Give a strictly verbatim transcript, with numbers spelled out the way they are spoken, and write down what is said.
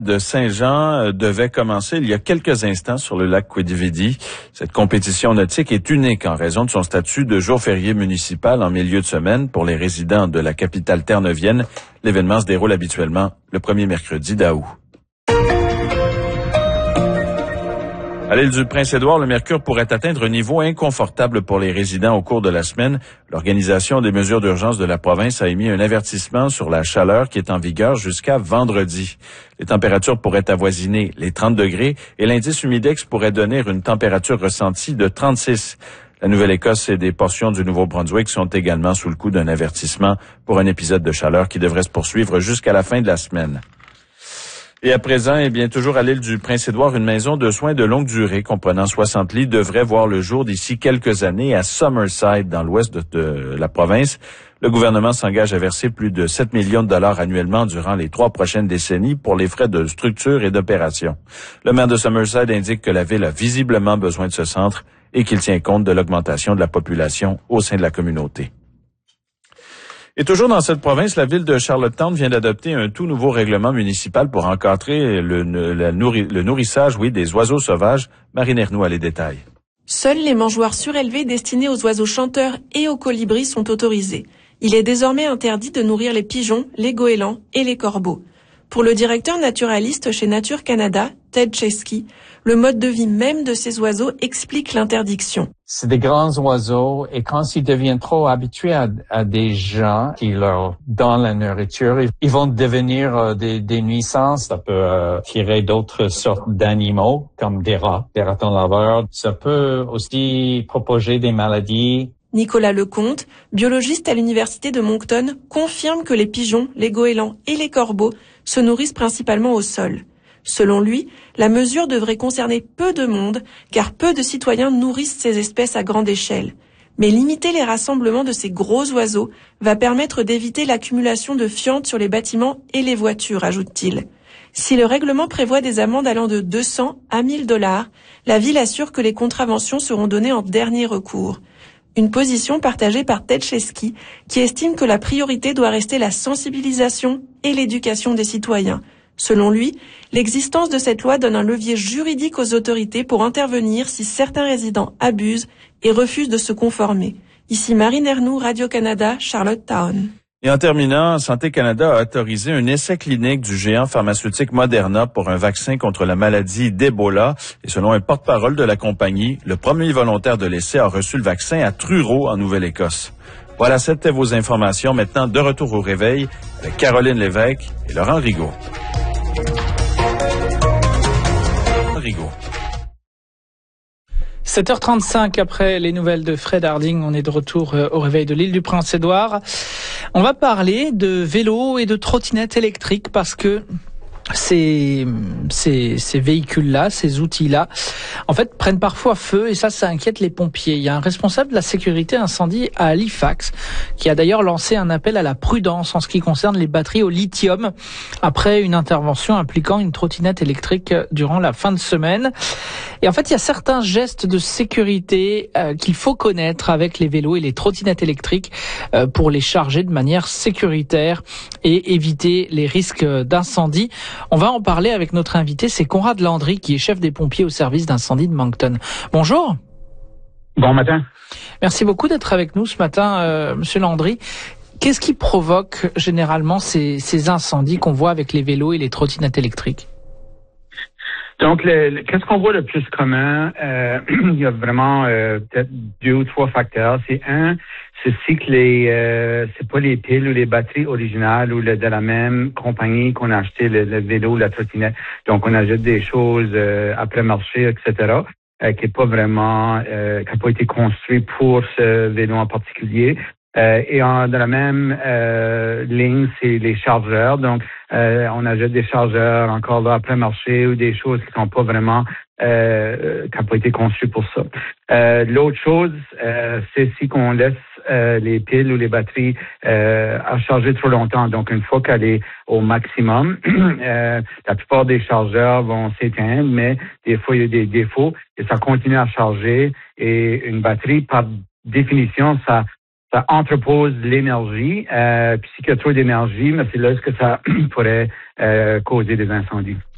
de Saint-Jean devait commencer il y a quelques instants sur le lac Quidi-Vidi. Cette compétition nautique est unique en raison de son statut de jour férié municipal en milieu de semaine pour les résidents de la capitale terre-neuvienne. L'événement se déroule habituellement le premier mercredi d'août. À l'île du Prince-Édouard, le mercure pourrait atteindre un niveau inconfortable pour les résidents au cours de la semaine. L'Organisation des mesures d'urgence de la province a émis un avertissement sur la chaleur qui est en vigueur jusqu'à vendredi. Les températures pourraient avoisiner les trente degrés et l'indice humidex pourrait donner une température ressentie de trente-six. La Nouvelle-Écosse et des portions du Nouveau-Brunswick sont également sous le coup d'un avertissement pour un épisode de chaleur qui devrait se poursuivre jusqu'à la fin de la semaine. Et à présent, eh bien, toujours à l'île du Prince-Édouard, une maison de soins de longue durée comprenant soixante lits devrait voir le jour d'ici quelques années à Summerside, dans l'ouest de, de la province. Le gouvernement s'engage à verser plus de sept millions de dollars annuellement durant les trois prochaines décennies pour les frais de structure et d'opération. Le maire de Summerside indique que la ville a visiblement besoin de ce centre et qu'il tient compte de l'augmentation de la population au sein de la communauté. Et toujours dans cette province, la ville de Charlottetown vient d'adopter un tout nouveau règlement municipal pour encadrer le, le, nourri, le nourrissage oui, des oiseaux sauvages. Marine Ernoux a les détails. Seuls les mangeoires surélevés destinés aux oiseaux chanteurs et aux colibris sont autorisés. Il est désormais interdit de nourrir les pigeons, les goélands et les corbeaux. Pour le directeur naturaliste chez Nature Canada, Ted Chesky, le mode de vie même de ces oiseaux explique l'interdiction. C'est des grands oiseaux et quand ils deviennent trop habitués à, à des gens qui leur donnent la nourriture, ils vont devenir euh, des, des nuisances. Ça peut euh, attirer d'autres sortes d'animaux comme des rats, des ratons laveurs. Ça peut aussi propager des maladies. Nicolas Lecomte, biologiste à l'université de Moncton, confirme que les pigeons, les goélands et les corbeaux se nourrissent principalement au sol. Selon lui, la mesure devrait concerner peu de monde, car peu de citoyens nourrissent ces espèces à grande échelle. Mais limiter les rassemblements de ces gros oiseaux va permettre d'éviter l'accumulation de fientes sur les bâtiments et les voitures, ajoute-t-il. Si le règlement prévoit des amendes allant de deux cents à mille dollars, la ville assure que les contraventions seront données en dernier recours. Une position partagée par Ted Chesky, qui estime que la priorité doit rester la sensibilisation et l'éducation des citoyens. Selon lui, l'existence de cette loi donne un levier juridique aux autorités pour intervenir si certains résidents abusent et refusent de se conformer. Ici Marine Ernoux, Radio-Canada, Charlottetown. Et en terminant, Santé Canada a autorisé un essai clinique du géant pharmaceutique Moderna pour un vaccin contre la maladie d'Ebola. Et selon un porte-parole de la compagnie, le premier volontaire de l'essai a reçu le vaccin à Truro, en Nouvelle-Écosse. Voilà, c'était vos informations. Maintenant, de retour au réveil avec Caroline Lévesque et Laurent Rigaud. Rigaud. sept heures trente-cinq après les nouvelles de Fred Harding, on est de retour au réveil de l'île du Prince-Édouard. On va parler de vélos et de trottinettes électriques parce que ces, ces, ces véhicules-là, ces outils-là, en fait, prennent parfois feu et ça, ça inquiète les pompiers. Il y a un responsable de la sécurité incendie à Halifax qui a d'ailleurs lancé un appel à la prudence en ce qui concerne les batteries au lithium après une intervention impliquant une trottinette électrique durant la fin de semaine. Et en fait, il y a certains gestes de sécurité euh, qu'il faut connaître avec les vélos et les trottinettes électriques euh, pour les charger de manière sécuritaire et éviter les risques d'incendie. On va en parler avec notre invité, c'est Conrad Landry, qui est chef des pompiers au service d'incendie de Moncton. Bonjour. Bon matin. Merci beaucoup d'être avec nous ce matin, euh, Monsieur Landry. Qu'est-ce qui provoque généralement ces, ces incendies qu'on voit avec les vélos et les trottinettes électriques? Donc, le, le, qu'est-ce qu'on voit le plus commun? Euh, il y a vraiment euh, peut-être deux ou trois facteurs. C'est un, c'est que les, euh, c'est pas les piles ou les batteries originales ou le, de la même compagnie qu'on a acheté le, le vélo ou la trottinette. Donc, on achète des choses euh, après marché, et cetera, euh, qui n'est pas vraiment, euh, qui n'a pas été construit pour ce vélo en particulier. Euh, et en, de la même euh, ligne, c'est les chargeurs. Donc, euh, on achète des chargeurs encore là après marché ou des choses qui sont pas vraiment euh, qui n'ont pas été conçues pour ça. Euh, l'autre chose, euh, c'est si qu'on laisse euh, les piles ou les batteries euh, à charger trop longtemps. Donc, une fois qu'elle est au maximum, euh, la plupart des chargeurs vont s'éteindre, mais des fois, il y a des défauts et ça continue à charger. Et une batterie, par définition, ça ça entrepose l'énergie, euh, puis s'il y a trop d'énergie, mais c'est là que ça pourrait euh, causer des incendies.